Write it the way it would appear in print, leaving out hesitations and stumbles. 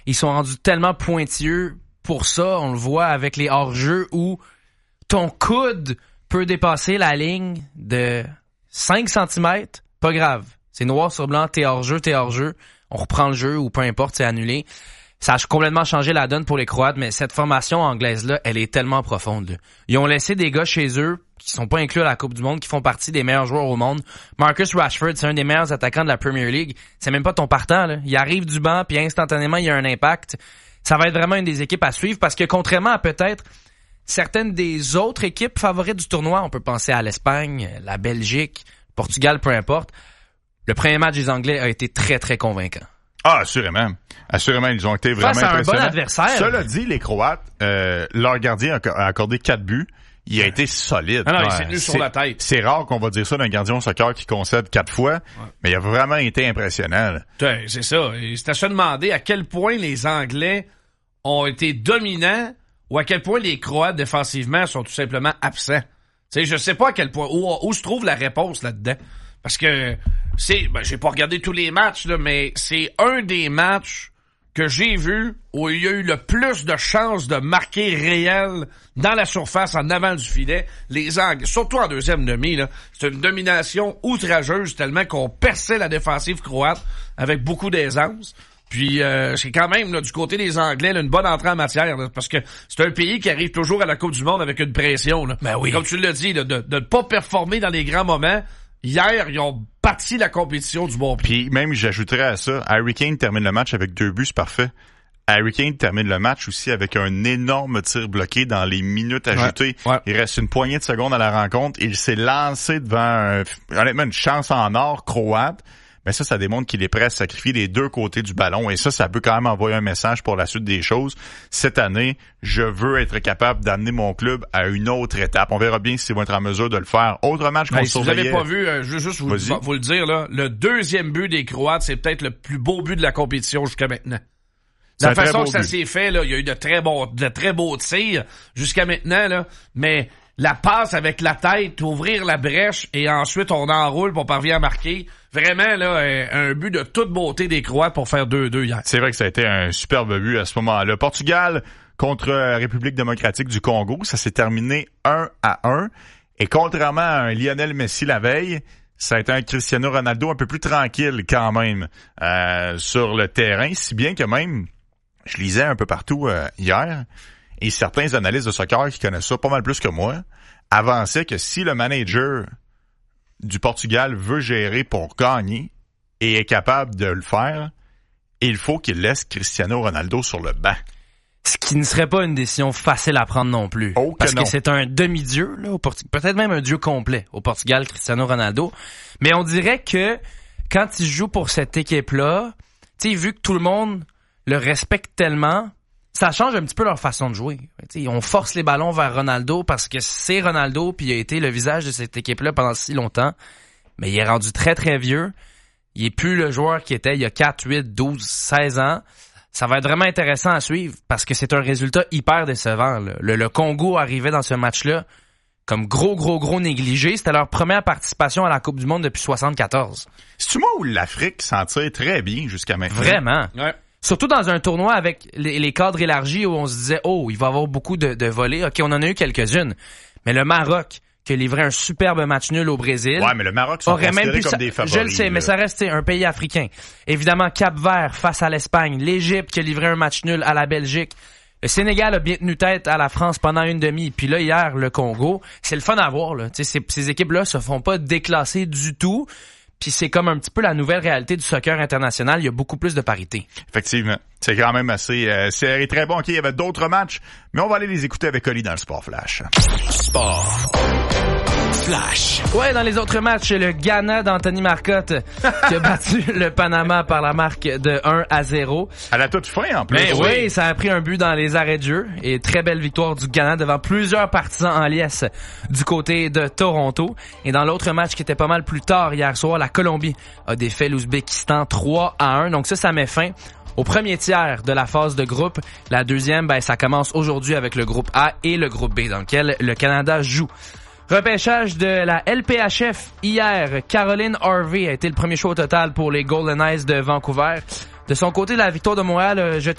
ils sont rendus tellement pointilleux pour ça. On le voit avec les hors-jeux où ton coude peut dépasser la ligne de 5 cm. Pas grave. C'est noir sur blanc, t'es hors-jeu. On reprend le jeu ou peu importe, c'est annulé. Ça a complètement changé la donne pour les Croates, mais cette formation anglaise-là, elle est tellement profonde. Là. Ils ont laissé des gars chez eux qui sont pas inclus à la Coupe du Monde, qui font partie des meilleurs joueurs au monde. Marcus Rashford, c'est un des meilleurs attaquants de la Premier League. C'est même pas ton partant, là. Il arrive du banc, puis instantanément, il y a un impact. Ça va être vraiment une des équipes à suivre, parce que contrairement à peut-être certaines des autres équipes favorites du tournoi, on peut penser à l'Espagne, la Belgique, le Portugal, peu importe, le premier match des Anglais a été très, très convaincant. Ah, assurément. Assurément, ils ont été vraiment impressionnants. C'est un bon adversaire. Cela dit, les Croates, leur gardien a accordé 4 buts. Il a été solide. Ah non, il s'est tenu sur la tête. C'est rare qu'on va dire ça d'un gardien au soccer qui concède 4 fois, mais il a vraiment été impressionnant. Là. C'est ça. C'est à se demander à quel point les Anglais ont été dominants ou à quel point les Croates défensivement sont tout simplement absents. T'sais, je sais pas à quel point où se trouve la réponse là-dedans. Parce que j'ai pas regardé tous les matchs là, mais c'est un des matchs que j'ai vu où il y a eu le plus de chances de marquer réel dans la surface en avant du filet. Les Anglais, surtout en deuxième demi, là, c'est une domination outrageuse tellement qu'on perçait la défensive croate avec beaucoup d'aisance. Puis c'est quand même là, du côté des Anglais là, une bonne entrée en matière là, parce que c'est un pays qui arrive toujours à la Coupe du Monde avec une pression. Là. Ben oui. Comme tu l'as dit, là, de ne pas performer dans les grands moments. Hier, ils ont bâti la compétition du bon pied. Puis même, j'ajouterais à ça, Harry Kane termine le match avec 2 buts, c'est parfait. Harry Kane termine le match aussi avec un énorme tir bloqué dans les minutes ajoutées. Ouais. Il reste une poignée de secondes à la rencontre. Il s'est lancé devant, honnêtement, une chance en or croate. Mais ça démontre qu'il est prêt à sacrifier les deux côtés du ballon. Et ça peut quand même envoyer un message pour la suite des choses. Cette année, je veux être capable d'amener mon club à une autre étape. On verra bien s'ils vont être en mesure de le faire. Autre match qu'on surveillait. Si vous l'avez pas vu, je veux juste vous le dire, là, le deuxième but des Croates, c'est peut-être le plus beau but de la compétition jusqu'à maintenant. La façon que ça s'est fait, là, il y a eu de très beaux tirs jusqu'à maintenant, là, mais la passe avec la tête, ouvrir la brèche et ensuite on enroule pour parvenir à marquer. Vraiment, là, un but de toute beauté des Croates pour faire 2-2 hier. C'est vrai que ça a été un superbe but à ce moment-là. Portugal contre République démocratique du Congo, ça s'est terminé 1-1. Et contrairement à un Lionel Messi la veille, ça a été un Cristiano Ronaldo un peu plus tranquille quand même sur le terrain, si bien que même, je lisais un peu partout hier, et certains analystes de soccer qui connaissent ça pas mal plus que moi, avançaient que si le manager du Portugal veut gérer pour gagner et est capable de le faire, il faut qu'il laisse Cristiano Ronaldo sur le banc. Ce qui ne serait pas une décision facile à prendre non plus. Oh, parce non. que c'est un demi-dieu, là, peut-être même un dieu complet au Portugal, Cristiano Ronaldo. Mais on dirait que quand il joue pour cette équipe-là, tu sais, vu que tout le monde le respecte tellement, ça change un petit peu leur façon de jouer. T'sais, on force les ballons vers Ronaldo parce que c'est Ronaldo puis il a été le visage de cette équipe-là pendant si longtemps. Mais il est rendu très, très vieux. Il est plus le joueur qui était il y a 4, 8, 12, 16 ans. Ça va être vraiment intéressant à suivre parce que c'est un résultat hyper décevant. Là. Le Congo arrivait dans ce match-là comme gros négligé. C'était leur première participation à la Coupe du Monde depuis 74. C'est-tu moi où l'Afrique s'en tire très bien jusqu'à maintenant? Vraiment. Ouais. Surtout dans un tournoi avec les cadres élargis où on se disait, il va y avoir beaucoup de volées. OK, on en a eu quelques-unes. Mais le Maroc, qui a livré un superbe match nul au Brésil. Ouais, mais le Maroc sont considérés comme des favoris. Je le sais, là. mais ça reste un pays africain. Évidemment, Cap-Vert face à l'Espagne. L'Égypte qui a livré un match nul à la Belgique. Le Sénégal a bien tenu tête à la France pendant une demi. Puis là, hier, le Congo. C'est le fun à voir, là. Tu sais, ces équipes-là se font pas déclasser du tout. Puis c'est comme un petit peu la nouvelle réalité du soccer international. Il y a beaucoup plus de parité. Effectivement. C'est quand même assez serré. Très bon. OK, il y avait d'autres matchs, mais on va aller les écouter avec Oli dans le Sport Flash. Sport Flash. Ouais, dans les autres matchs, le Ghana d'Anthony Marcotte qui a battu le Panama par la marque de 1-0. À la toute fin, en plus. Mais oui, ça a pris un but dans les arrêts de jeu. Et très belle victoire du Ghana devant plusieurs partisans en liesse du côté de Toronto. Et dans l'autre match qui était pas mal plus tard hier soir, la Colombie a défait l'Ouzbékistan 3-1. Donc ça met fin au premier tiers de la phase de groupe. La deuxième, ça commence aujourd'hui avec le groupe A et le groupe B dans lequel le Canada joue. Repêchage de la LPHF hier. Caroline Harvey a été le premier choix au total pour les Golden Knights de Vancouver. De son côté, la victoire de Montréal a jeté